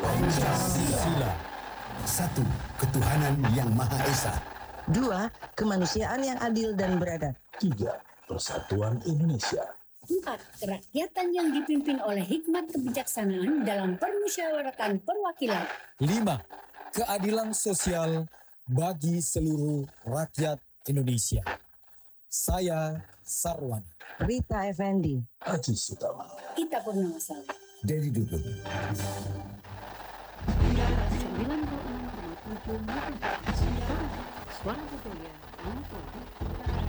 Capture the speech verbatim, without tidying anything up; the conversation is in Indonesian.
Pancasila. Satu, ketuhanan yang Maha Esa. Dua, kemanusiaan yang adil dan beradab. Tiga, persatuan Indonesia. Empat, kerakyatan yang dipimpin oleh hikmat kebijaksanaan dalam permusyawaratan perwakilan. Lima, keadilan sosial bagi seluruh rakyat Indonesia. Saya Sarwana. Rita Effendi. Aji Sutama. Kita Purnamasari. Dedi Dudung. sembilan puluh enam koma tujuh Suara Budaya